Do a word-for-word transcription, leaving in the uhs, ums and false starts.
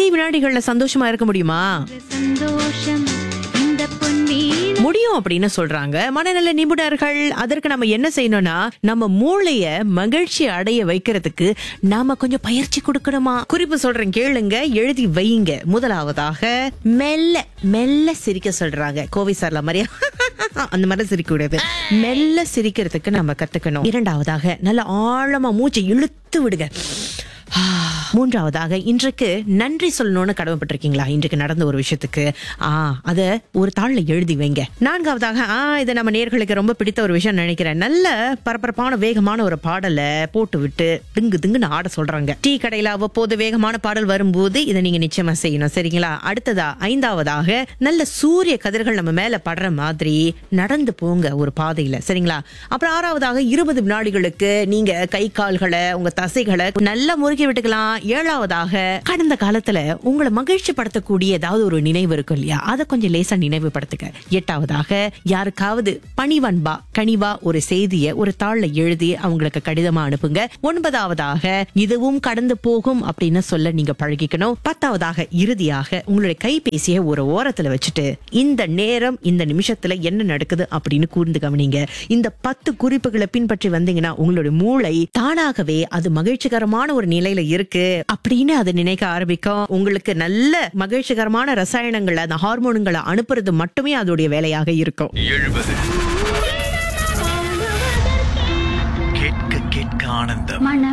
வினாடிகள்ல சந்தோஷமா இருக்க முடியுமா? சந்தோஷம் இந்த பொன்னீன முடியும் அப்படின்னு சொல்றாங்க மனநல நிபுணர்கள். அதற்கு நம்ம என்ன செய்யணும்னா, நம்ம மூளைய மகிழ்ச்சி அடைய வைக்கிறதுக்கு நாம கொஞ்சம் பயிற்சி கொடுக்கணுமா. குறிப்பு சொல்றேன், கேளுங்க, எழுதி வையுங்க. முதலாவதாக மெல்ல மெல்ல சிரிக்க சொல்றாங்க. கோவை சார்ல மாதிரியா அந்த மாதிரி சிரிக்க கூடாது. மெல்ல சிரிக்கிறதுக்கு நம்ம கத்துக்கணும். இரண்டாவதாக நல்ல ஆழமா மூச்சை இழுத்து விடுங்க. மூன்றாவதாக, இன்றைக்கு நன்றி சொல்லணும்னு கடமைப்பட்டிருக்கீங்களா? இன்றைக்கு நடந்த ஒரு விஷயத்துக்கு ஆ அத ஒரு தாள்ல எழுதி வைங்க. நான்காவதாக, ஆ இது நம்ம நேயர்களுக்கு ரொம்ப பிடித்த ஒரு விஷயம் நினைக்கிறேன், நல்ல பரபரப்பான வேகமான ஒரு பாடலை போட்டு விட்டு திங்கு திங்குன்னு ஆட சொல்றாங்க. டீ கடையில அவ்வப்போது வேகமான பாடல் வரும்போது இதை நீங்க நிச்சயமா செய்யணும், சரிங்களா? அடுத்ததா ஐந்தாவதாக, நல்ல சூரிய கதிர்கள் நம்ம மேல படுற மாதிரி நடந்து போங்க ஒரு பாதையில, சரிங்களா? அப்புறம் ஆறாவதாக, இருபது வினாடிகளுக்கு நீங்க கை கால்களை உங்க தசைகளை நல்லா முறுக்கி விட்டுக்கலாம். ஏழாவதாக, கடந்த காலத்துல உங்களை மகிழ்ச்சி படுத்தக்கூடிய ஏதாவது ஒரு நினைவு இருக்கும் இல்லையா, அதை கொஞ்சம் லேசா நினைவுபடுத்துங்க. எட்டாவதாக, யாருக்காவது பணிவன்பா கனிவா ஒரு செய்தியை ஒரு தாள்ல எழுதி அவங்களுக்கு கடிதமா அனுப்புங்க. ஒன்பதாவதாக, இதுவும் கடந்து போகும் அப்படின்னு சொல்ல நீங்க பழகிக்கணும். பத்தாவதாக, இறுதியாக உங்களுடைய கைபேசியை ஒரு ஓரத்துல வச்சுட்டு இந்த நேரம் இந்த நிமிஷத்துல என்ன நடக்குது அப்படின்னு கூர்ந்து கவனிங்க. இந்த பத்து குறிப்புகளை பின்பற்றி வந்தீங்கன்னா உங்களுடைய மூளை தானாகவே அது மகிழ்ச்சிகரமான ஒரு நிலையில இருக்கு அப்படின்னு அதை நினைக்க ஆரம்பிக்கும். உங்களுக்கு நல்ல மகிழ்ச்சிகரமான ரசாயனங்களை, அந்த ஹார்மோன்களை அனுப்புறது மட்டுமே அதோடைய வேலையாக இருக்கும். எழுபது கேட்க கேட்க ஆனந்தம். மன